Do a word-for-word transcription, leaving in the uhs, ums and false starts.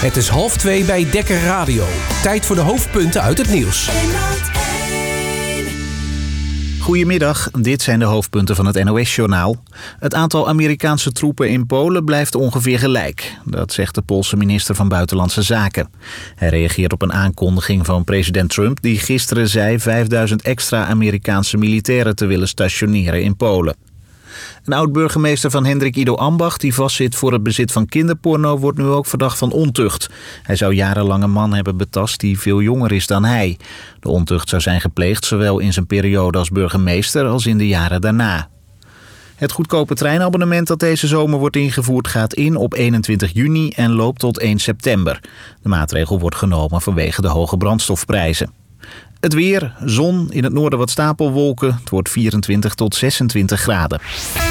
Het is half twee bij Dekker Radio. Tijd voor de hoofdpunten uit het nieuws. Goedemiddag, dit zijn de hoofdpunten van het N O S-journaal. Het aantal Amerikaanse troepen in Polen blijft ongeveer gelijk. Dat zegt de Poolse minister van Buitenlandse Zaken. Hij reageert op een aankondiging van president Trump, die gisteren zei vijfduizend extra Amerikaanse militairen te willen stationeren in Polen. Een oud-burgemeester van Hendrik Ido Ambacht, die vastzit voor het bezit van kinderporno, wordt nu ook verdacht van ontucht. Hij zou jarenlang een man hebben betast die veel jonger is dan hij. De ontucht zou zijn gepleegd zowel in zijn periode als burgemeester als in de jaren daarna. Het goedkope treinabonnement dat deze zomer wordt ingevoerd gaat in op eenentwintig juni en loopt tot één september. De maatregel wordt genomen vanwege de hoge brandstofprijzen. Het weer, zon, in het noorden wat stapelwolken. Het wordt vierentwintig tot zesentwintig graden.